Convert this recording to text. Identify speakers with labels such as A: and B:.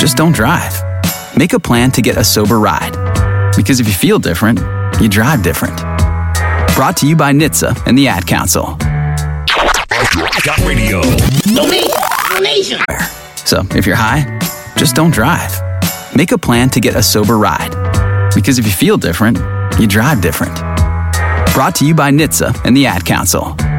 A: just don't drive. Make a plan to get a sober ride. Because if you feel different, you drive different. Brought to you by NHTSA and the Ad Council.
B: Got radio.
C: Donation.
A: So if you're high, just don't drive. Make a plan to get a sober ride. Because if you feel different, you drive different. Brought to you by NHTSA and the Ad Council.